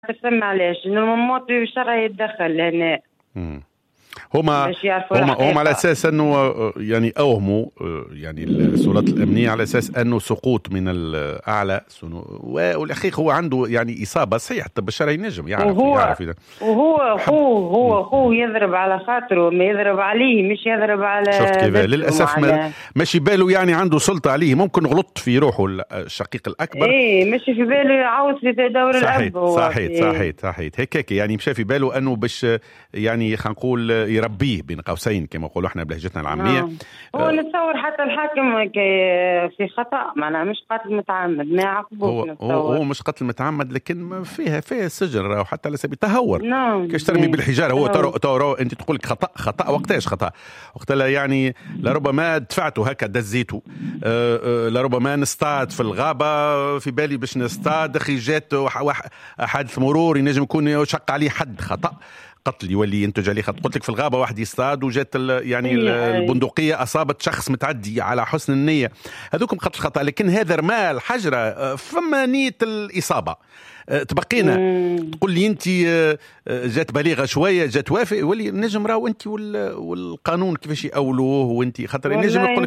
تسمع علاش إنه المواطن الشرعي يتدخل هنا. هما على اساس انه يعني اوهموا يعني السلطات الامنيه على اساس انه سقوط من الاعلى، والحقيقه هو عنده يعني اصابه صحيح. الطب الشرعي نجم يعرف إذا وهو يضرب على خاطره، ما يضرب عليه مش يضرب على. شفت كيف للاسف ماشي باله يعني عنده سلطه عليه، ممكن غلط في روحه الشقيق الاكبر. ماشي في باله يعوض في دور الاب. صحيح هيك يعني مشى في باله انه باش يعني خلينا نقول يربيه بين قوسين كما نقولوا احنا بلهجتنا العاميه. هو نتصور حتى الحاكم في خطا، معناها مش قتل متعمد، ما يعاقبوه. هو مش قتل متعمد، لكن فيها سجن وحتى على سبيل تهور. كاش ترمي بالحجاره. هو ترى انت تقول لك خطا وقتاش خطا؟ وقتها يعني لربما دفعته هكا دزيته، لربما نصطاد في الغابه في بالي باش نصطاد، اخي جات حادث مرور ينجم يكون شق عليه حد خطا قتل يولي ينتج عليه خط. قلت لك في الغابه واحد يصطاد وجات يعني البندقيه اصابت شخص متعدي على حسن النيه، هذوكم قتل خطا. لكن هذا رمى الحجره فما نيه الاصابه. تبقينا تقول لي انت جات بليغه شويه جات وافق، يولي نجم راهو انت والقانون كيفاش يأولوه، وانت خاطر نجم يقول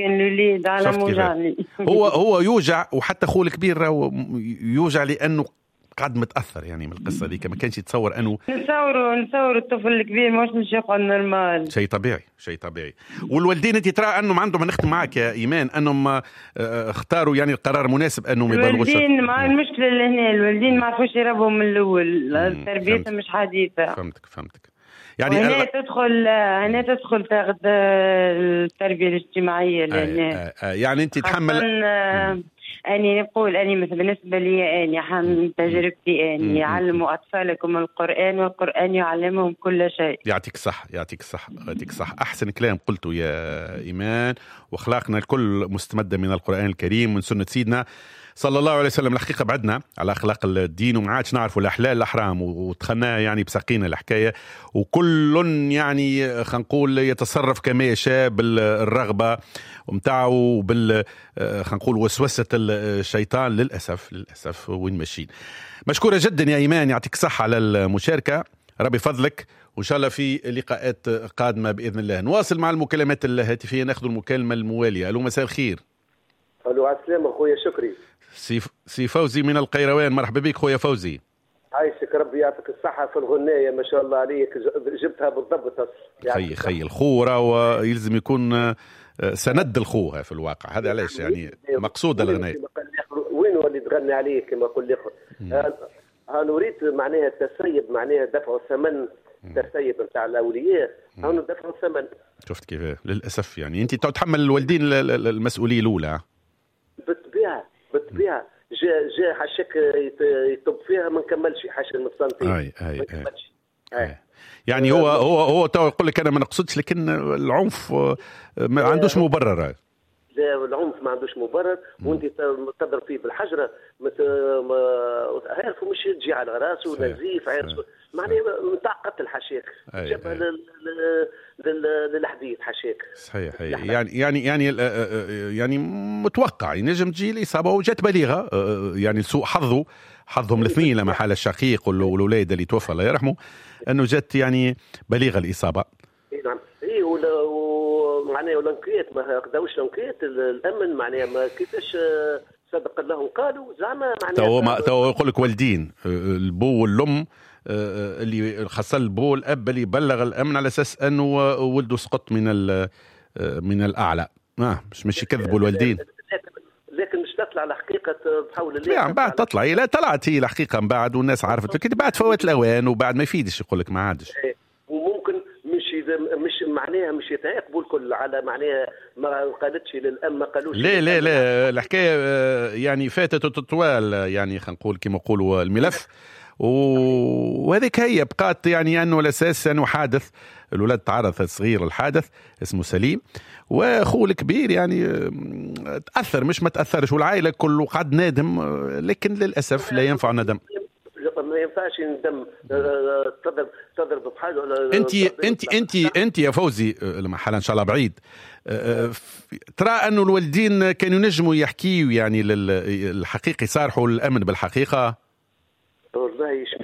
لك هو يوجع، وحتى اخوه الكبير راهو يوجع لانه قاعد متأثر يعني من القصة دي. ما كانش يتصور أنه نصور الطفل الكبير مش يقعد نورمال. شيء طبيعي. والوالدين انت ترى أنهم عندهم، نختم معك يا إيمان، أنهم اختاروا يعني القرار مناسب أنهم يبلغوا الوالدين. مع المشكلة اللي هنا الوالدين ما عرفوش يربوا من الأول، تربيتهم مش حديثة. فهمتك. يعني هنا تدخل تاخذ التربية الاجتماعية يعني أنت تحمل. أني نقول أني مثلا بالنسبة لي أني عن تجربتي أني يعلموا أطفالكم القرآن والقرآن يعلمهم كل شيء. يعطيك صح. أحسن كلام قلته يا إيمان. وأخلاقنا الكل مستمدة من القرآن الكريم من سنة سيدنا صلى الله عليه وسلم. الحقيقة بعدنا على أخلاق الدين وما عادش نعرفوا الأحلال الأحرام، ودخلنا يعني بسقينا الحكاية، وكل يعني خلينا نقول يتصرف كما يشاء بالرغبة ومتاعه وبال خلينا نقول وسوسة الشيطان. للأسف وين ماشيين. مشكورة جدا يا إيمان، يعطيك الصحة على المشاركة، ربي فضلك، وإن شاء الله في لقاءات قادمة بإذن الله. نواصل مع المكالمات الهاتفية، ناخذ المكالمة الموالية. ألو، مساء الخير. ألو، السلام أخويا شكري. سي فوزي من القيروان، مرحبا بك خويا فوزي. عايشك، ربي يعطيك الصحة في الغناية، ما شاء الله عليك، جبتها بالضبط. خي الخورة ويلزم يكون سند الخوها في الواقع، هذا علاش يعني مقصود الغناء. وين اللي تغني عليه كما قل لي. نريد معناها التسيب، معناها دفع الثمن، التسيب نتاع الأولياء، هانو دفع الثمن. شفت كيف للأسف يعني أنت تتحمل الوالدين المسؤولية الأولى. بالطبيعة جاء حشك يطب فيها ما نكملش حاشا المستنطين. يعني هو تو يقول لك انا ما نقصدش، لكن العنف ما عندوش مبرر. لا، العنف ما عندوش مبرر، وانت تضرب فيه بالحجره عارف مش تجي على راسه نزيف، عارف معناها نتاع قتل حشاك، جابها للحديد حشاك. صحيح. يعني متوقع ينجم تجي الإصابة، وجات بليغة يعني سوء حظهم الاثنين لما حال الشقيق والولاد اللي توفى الله يرحمه، انه جات يعني بليغة الإصابة. نعم. معناها الانكيت ما قداوش الانكيت الامن، معناها ما كيفاش صدق لهم قالوا زعما معناها تو يقول لك والدين البو والام اللي خاصة البو والاب اللي بلغ الامن على اساس انه ولده سقط من الاعلى. مش يكذبوا الوالدين، لكن مش تطلع الحقيقه بحول الله. يعني بعد تطلع لا طلعت هي الحقيقه من بعد والناس عرفت، لكن بعد فوات الاوان وبعد ما يفيدش يقول لك ما عادش. وممكن مش معناها مش يتعاقبوا الكل على معناها ما قالتش للأم، ما قالوش. لا الحكايه يعني فاتت طوال يعني خلينا نقول كما نقولوا الملف، وهذيك هي بقات يعني انه الاساس انه حادث الولاد تعرض الصغير الحادث اسمه سليم، واخوه الكبير يعني تاثر مش ما تاثرش، والعائله كله قعد نادم، لكن للاسف لا ينفع ندم. ما ينفعش ندم تضرب بحاجه. انت يا فوزي لما حالا ان شاء الله بعيد ترى انه الوالدين كانوا ينجموا يحكيوا يعني الحقيقه، يصارحوا الامن بالحقيقه. والله